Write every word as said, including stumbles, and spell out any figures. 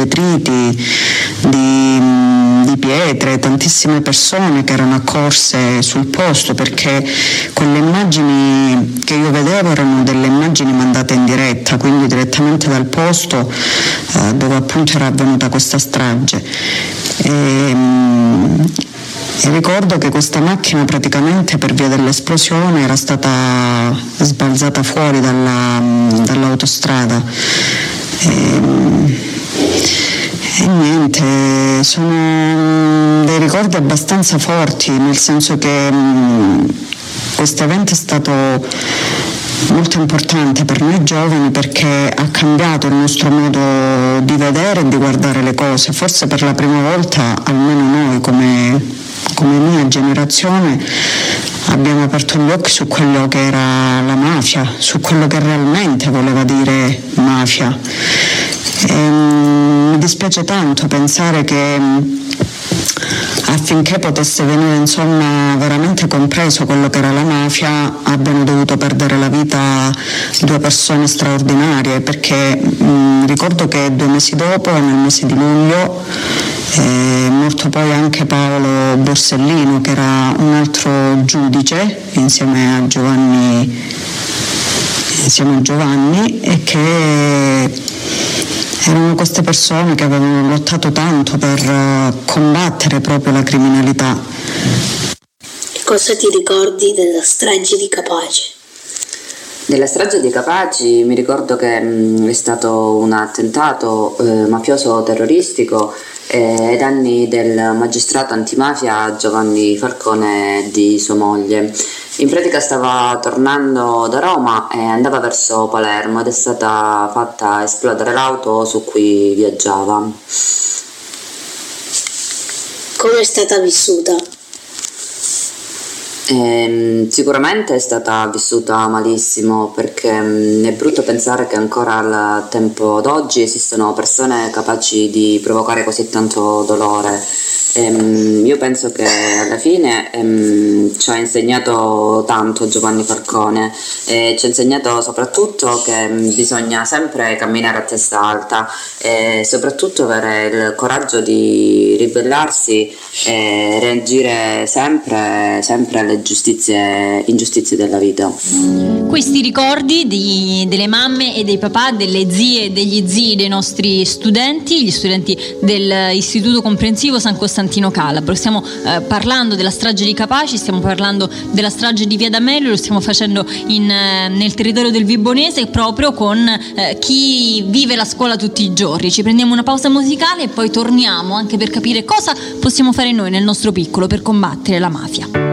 detriti, di, di pietre, tantissime persone che erano accorse sul posto, perché quelle immagini che io vedevo erano delle immagini mandate in diretta, quindi direttamente dal posto eh, dove appunto era avvenuta questa strage. E, E ricordo che questa macchina praticamente per via dell'esplosione era stata sbalzata fuori dalla, dall'autostrada. E, e niente, sono dei ricordi abbastanza forti, nel senso che questo evento è stato molto importante per noi giovani, perché ha cambiato il nostro modo di vedere e di guardare le cose. Forse per la prima volta, almeno noi come come mia generazione, abbiamo aperto gli occhi su quello che era la mafia, su quello che realmente voleva dire mafia. E, mi dispiace tanto pensare che affinché potesse venire insomma veramente compreso quello che era la mafia abbiano dovuto perdere la vita due persone straordinarie, perché mh, ricordo che due mesi dopo, nel mese di luglio, è morto poi anche Paolo Borsellino, che era un altro giudice insieme a Giovanni, insieme a Giovanni, e che erano queste persone che avevano lottato tanto per combattere proprio la criminalità. Cosa ti ricordi della strage di Capaci? Della strage di Capaci mi ricordo che mh, è stato un attentato eh, mafioso terroristico eh, ai danni del magistrato antimafia Giovanni Falcone e di sua moglie. In pratica stava tornando da Roma e andava verso Palermo ed è stata fatta esplodere l'auto su cui viaggiava. Come è stata vissuta? Eh, sicuramente è stata vissuta malissimo, perché mh, è brutto pensare che ancora al tempo d'oggi esistono persone capaci di provocare così tanto dolore. Eh, io penso che alla fine ehm, ci ha insegnato tanto Giovanni Falcone, e ci ha insegnato soprattutto che mh, bisogna sempre camminare a testa alta e soprattutto avere il coraggio di ribellarsi e reagire sempre, sempre alle giustizie, ingiustizie della vita. Questi ricordi di, delle mamme e dei papà, delle zie e degli zii dei nostri studenti, gli studenti dell'Istituto Comprensivo San Costantino Calabro. Stiamo eh, parlando della strage di Capaci, stiamo parlando della strage di Via D'Amelio, lo stiamo facendo in, eh, nel territorio del Vibonese, proprio con eh, chi vive la scuola tutti i giorni. Ci prendiamo una pausa musicale e poi torniamo anche per capire cosa possiamo fare noi nel nostro piccolo per combattere la mafia.